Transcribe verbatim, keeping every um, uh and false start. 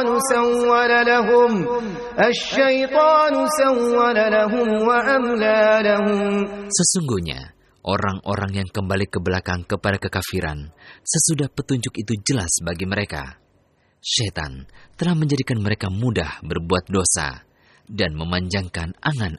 سول لهم الشيطان سول لهم وأملى لهم. Sesungguhnya orang-orang yang kembali ke belakang kepada kekafiran sesudah petunjuk itu jelas bagi mereka. Syaitan telah menjadikan mereka mudah berbuat dosa dan memanjangkan angan